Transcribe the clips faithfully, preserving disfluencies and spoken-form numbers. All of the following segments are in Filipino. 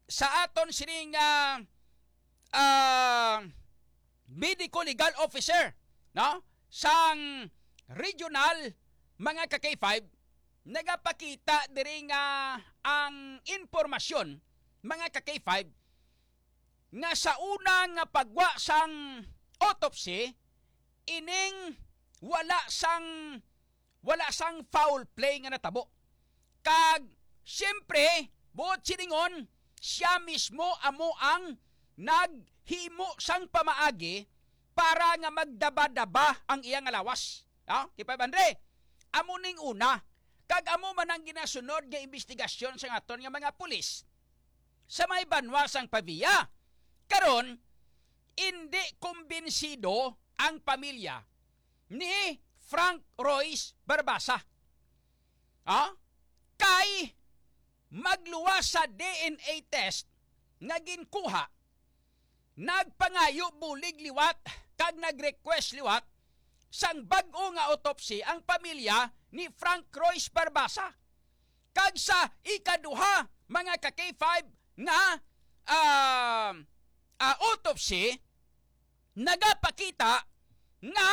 sa aton sining uh, uh, medical legal officer, no, sang regional mga ka K five, nagapakita diri nga ang impormasyon mga ka K five nga sa unang nga pagwa sang autopsy ining wala sang wala sang foul play nga natabo. Kag siyempre buot siningon siya mismo amo ang naghimo sang pamaagi para nga magdaba-daba ang iyang lawas. No? Kipay Andre, amo ning una, kag amo man ang ginasunod nga investigasyon sa aton nga mga pulis sa may banwa sang Pavia. Karon, hindi kumbinsido ang pamilya ni Frank Royce Barbasa. Ah? Kay magluwas sa D N A test nga ginkuha, nagpangayo bulig liwat kag nag-request liwat sang bag-o nga autopsy ang pamilya ni Frank Royce Barbasa. Kag sa ikaduha mga ka K five nga uh, uh, autopsy nagapakita nga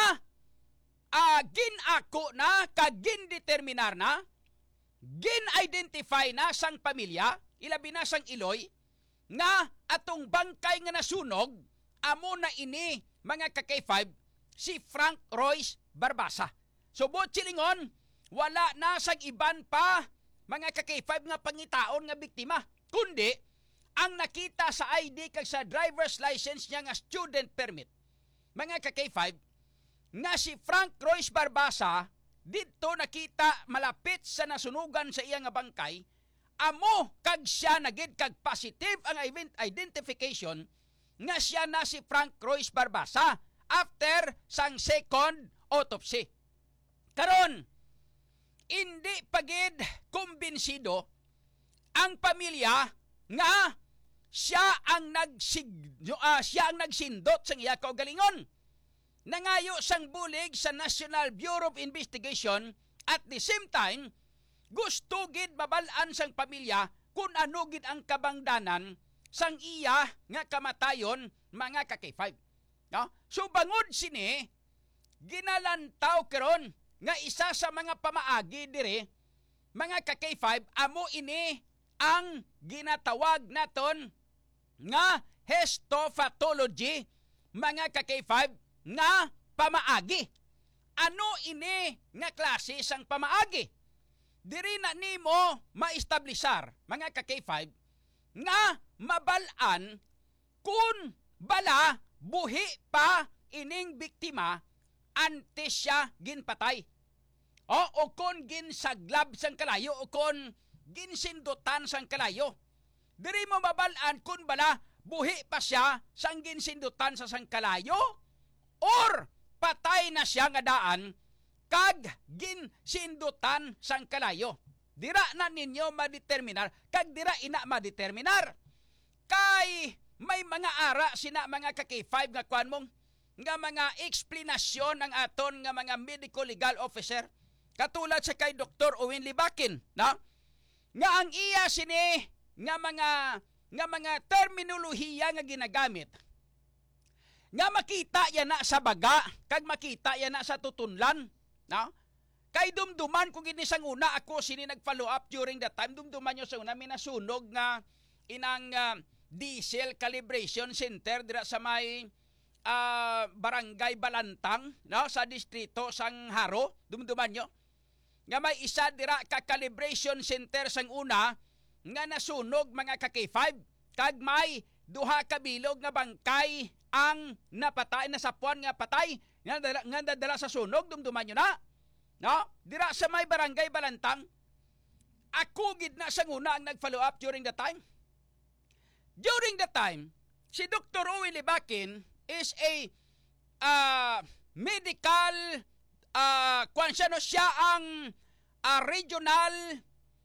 uh, ginako na kag gindeterminar na, gin-identify na sang pamilya, ilabi na sang Iloy, nga atong bangkay nga nasunog amo na ini mga ka K five si Frank Royce Barbasa. So buot silingon, wala na sang iban pa mga ka K five nga pangitaon nga biktima, kundi ang nakita sa I D kag sa driver's license niya nga student permit mga ka K five nga si Frank Royce Barbasa dito nakita malapit sa nasunugan sa iya nga bangkay, amo kag siya nagid kag positive ang identification nga siya na si Frank Royce Barbasa after sang second autopsy. Karon, hindi pagid kumbinsido ang pamilya nga siya ang nagsig uh, siya ang nagsindot sa iya kaugalingon. Nangayo sang bulig sa National Bureau of Investigation at the same time gusto gid babalaan sang pamilya kung ano gid ang kabangdanan sang iya nga kamatayon mga ka K five. No? So bangod sini ginalantaw karon nga isa sa mga pamaagi dire mga ka K five amo ini ang ginatawag naton nga histopathology mga ka K five nga pamaagi. Ano ini nga klase sang pamaagi? Diri na nimo maestablisar mga ka K five nga mabalaan kung bala buhi pa ining biktima antes siya ginpatay. O, o kung ginsaglab sang kalayo o kung ginsindutan sang kalayo. Diri mo mabalaan kung bala buhi pa siya sang ginsindutan sa sang kalayo or patay na siya nga daan kag ginsindutan sang kalayo. Dira na ninyo madeterminar kag dira ina madeterminar. Kay may mga ara sina mga ka K five nga kuan mong nga mga eksplanasyon ng aton nga mga medical legal officer katulad sa kay Doktor Owen Libakin, na nga ang iya sini nga mga nga mga terminolohiya nga ginagamit nga makita yan na sa baga kag makita yan na sa tutunlan, no? Kay dumduman kung gini sang una ako sini nag-follow up during that time, dumduman nyo sa una may nasunog nga inang uh, diesel calibration center dira sa may uh, barangay Balantang, no, sa distrito sang Haro. Dumduman nyo nga may isa dira ka calibration center sang una nga nasunog mga ka K five kag may duha ka bilog nga bangkay ang napatay na sapuan nga patay nga dala, nga dala sa sunog. Dumduman nyo na, no, dira sa may barangay Balantang. Ako gid na sang una ang nag-follow up during the time. During the time, si Doctor Owen Libakin is a uh, medical uh, kwan siya, no, siya ang uh, regional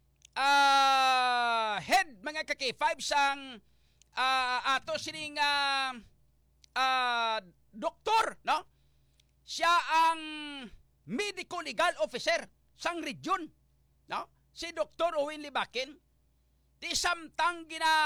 uh, head mga ka K five sang uh, ato sining uh, uh, doktor, no? Siya ang medical legal officer sang region, no? Si Doctor Owen Libakin. Di samtang gina